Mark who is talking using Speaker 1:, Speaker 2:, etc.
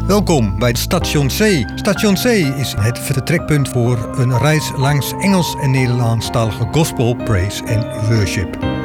Speaker 1: Welkom bij Station C. Station C is het vertrekpunt voor een reis langs Engels en Nederlandstalige gospel, praise en worship.